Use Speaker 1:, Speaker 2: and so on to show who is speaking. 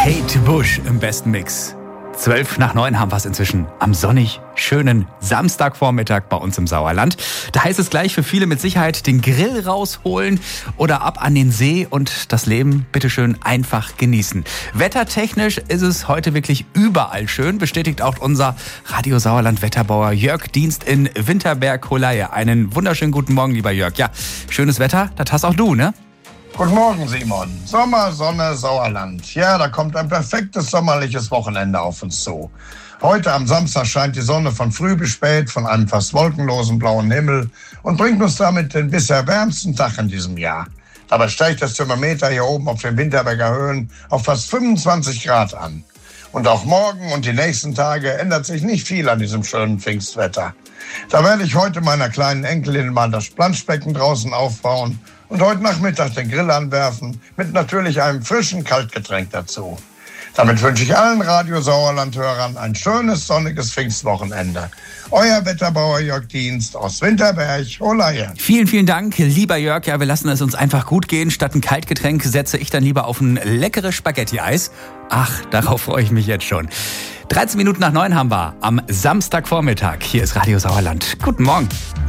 Speaker 1: Kate Bush im besten Mix. 8:55 haben wir es inzwischen am sonnig schönen Samstagvormittag bei uns im Sauerland. Da heißt es gleich für viele mit Sicherheit den Grill rausholen oder ab an den See und das Leben bitteschön einfach genießen. Wettertechnisch ist es heute wirklich überall schön, bestätigt auch unser Radio Sauerland Wetterbauer Jörg Dienst in Winterberg-Holeie. Einen wunderschönen guten Morgen, lieber Jörg. Ja, schönes Wetter, das hast auch du, ne?
Speaker 2: Guten Morgen, Simon. Sommer, Sonne, Sauerland. Ja, da kommt ein perfektes sommerliches Wochenende auf uns zu. Heute am Samstag scheint die Sonne von früh bis spät von einem fast wolkenlosen blauen Himmel und bringt uns damit den bisher wärmsten Tag in diesem Jahr. Dabei steigt das Thermometer hier oben auf den Winterberger Höhen auf fast 25 Grad an. Und auch morgen und die nächsten Tage ändert sich nicht viel an diesem schönen Pfingstwetter. Da werde ich heute meiner kleinen Enkelin mal das Planschbecken draußen aufbauen und heute Nachmittag den Grill anwerfen, mit natürlich einem frischen Kaltgetränk dazu. Damit wünsche ich allen Radio Sauerland-Hörern ein schönes, sonniges Pfingstwochenende. Euer Wetterbauer Jörg Dienst aus Winterberg-Holeie.
Speaker 1: Vielen, vielen Dank, lieber Jörg. Ja, wir lassen es uns einfach gut gehen. Statt ein Kaltgetränk setze ich dann lieber auf ein leckeres Spaghetti-Eis. Ach, darauf freue ich mich jetzt schon. 9:13 haben wir am Samstagvormittag. Hier ist Radio Sauerland. Guten Morgen.